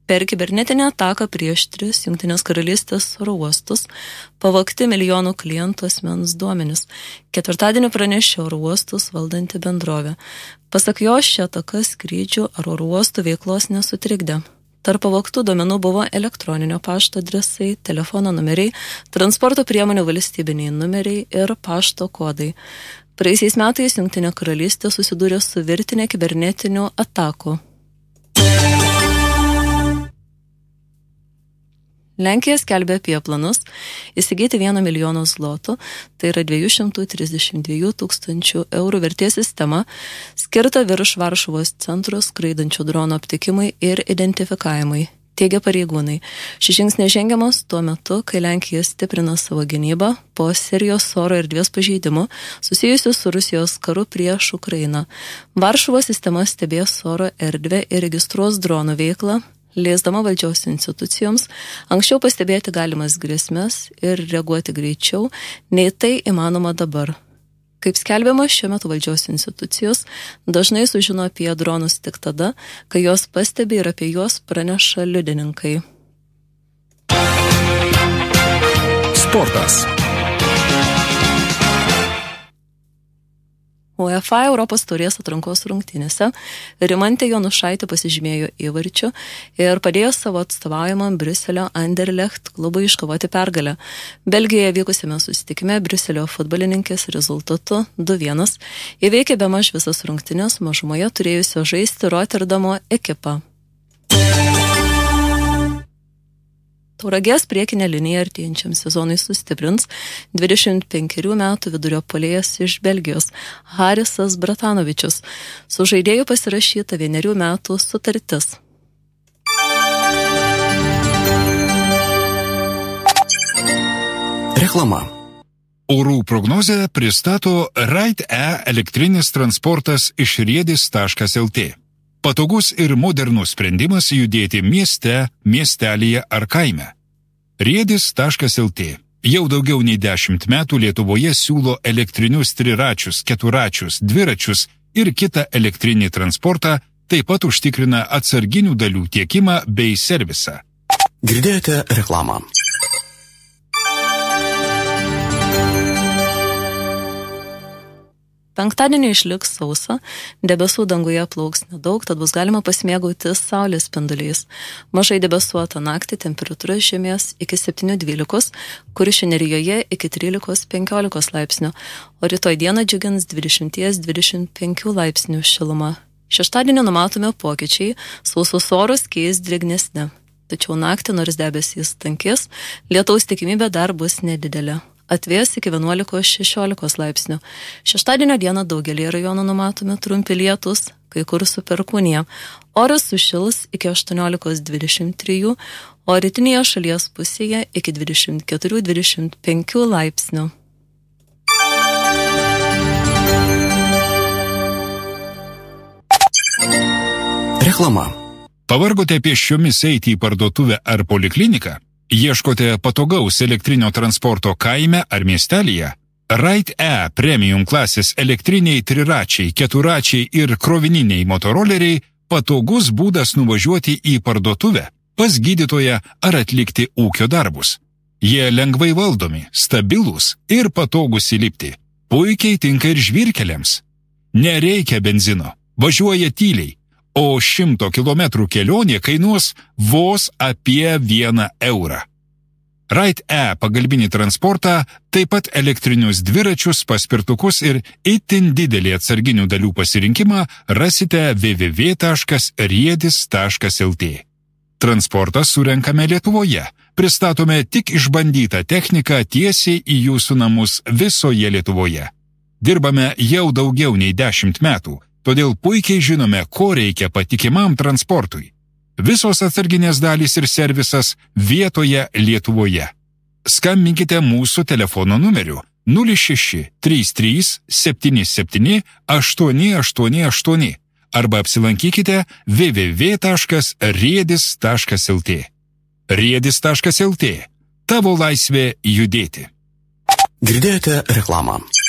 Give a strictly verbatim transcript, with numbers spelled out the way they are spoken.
Per kibernetinę ataką prieš tris Jungtinės karalystės oro uostus pavogti milijonų klientų asmens duomenis. Ketvirtadienį pranešė oro uostus valdanti bendrovė. Pasak jo, ši ataka skrydžių ar oro uostų veiklos nesutrikdė. Tarp pavogtų duomenų buvo elektroninio pašto adresai, telefono numeriai, transporto priemonių valstybiniai numeriai ir pašto kodai. Praėjusiais metais Jungtinė karalystė susidūrė su virtinė kibernetinių atakų. Lenkija skelbia apie planus įsigyti vieną milijoną zlotų, tai yra dviejų šimtų trisdešimt dviejų tūkstančių eurų vertės sistema, skirta virš Varšuvos centro skraidančių dronų aptikimui ir identifikavimui, teigia pareigūnai. Šis žingsnis žengiamas tuo metu, kai Lenkija stiprina savo gynybą po serijos oro erdvės pažeidimų susijusių su Rusijos karu prieš Ukrainą. Varšuvos sistema stebės oro erdvę ir registruos dronų veiklą, leisdama valdžios institucijoms anksčiau pastebėti galimas grėsmes ir reaguoti greičiau, nei tai įmanoma dabar. Kaip skelbiama, šiuo metu valdžios institucijos dažnai sužino apie dronus tik tada, kai juos pastebi ir apie juos praneša liudininkai. Sportas. UEFA Europos taurės atrankos rungtynėse Rimantė Jonušaitė pasižymėjo įvarčiu ir padėjo savo atstovaujamam Briuselio Anderlecht klubui iškovoti pergalę. Belgijoje vykusiame susitikime Briuselio futbolininkės rezultatu du vienas įveikė bemaž visas rungtynės mažumoje turėjusio žaisti Rotterdamo ekipą. Tauragės priekinė linija artėjančiam sezonui sustiprins dvidešimt penkerių metų vidurio puolėjas iš Belgijos Harisas Bratanovičius. Su žaidėju pasirašyta vienerių metų sutartis. Reklama. Orų prognozę pristato Ride E elektrinis transportas iš riedis taškas lt. Patogus ir modernus sprendimas judėti mieste, miestelyje ar kaime. riedis taškas lt. Jau daugiau nei dešimt metų Lietuvoje siūlo elektrinius triračius, keturačius, dviračius ir kitą elektrinį transportą, taip pat užtikrina atsarginių dalių tiekimą bei servisą. Girdėjote reklamą. Penktadienį išliks sausa, debesų danguje plauks nedaug, tad bus galima pasimėgauti saulės spinduliais. Mažai debesuota naktį temperatūra žemės iki septynių dvylikos, Kuršių Nerijoje iki trylikos penkiolikos laipsnių, o rytoj dieną džiugins dvidešimt dvidešimt penkių laipsnių šiluma. Šeštadienį numatomi pokyčiai, sausus orus keis drėgnesni. Tačiau naktį, nors debesys tankės, lietaus tikimybė dar bus nedidelė. Atvės iki vienuolikos šešiolikos laipsnių. Šeštadienio dieną daugelį rajonų numatomi trumpi lietus, kai kur su perkūnija. Oras sušils iki aštuoniolikos dvidešimt trijų, o rytinėje šalies pusėje iki dvidešimt keturių dvidešimt penkių laipsnių. Reklama. Pavargote pėsčiomis eiti į parduotuvę ar polikliniką? Ieškote patogaus elektrinio transporto kaime ar miestelyje? Ride E premium klasės elektriniai triračiai, keturačiai ir krovininiai motoroleriai patogus būdas nuvažiuoti į parduotuvę, pas gydytoją ar atlikti ūkio darbus. Jie lengvai valdomi, stabilūs ir patogus įlipti. Puikiai tinka ir žvyrkeliams. Nereikia benzino, važiuoja tyliai. O šimto kilometrų kelionė kainuos vos apie vieną eurą. Ride E pagalbinį transportą, taip pat elektrinius dviračius, paspirtukus ir itin didelį atsarginių dalių pasirinkimą rasite w w w taškas riedis taškas lt. Transportą surenkame Lietuvoje. Pristatome tik išbandytą techniką tiesiai į jūsų namus visoje Lietuvoje. Dirbame jau daugiau nei dešimt metų. Todėl puikiai žinome, ko reikia patikimam transportui. Visos atsarginės dalys ir servisas vietoje Lietuvoje. Skambinkite mūsų telefono numeriu nulis šeši trys trys septyni septyni aštuoni aštuoni aštuoni arba apsilankykite w w w taškas riedis taškas lt. riedis taškas lt. Tavo laisvė judėti. Girdėjote reklamą.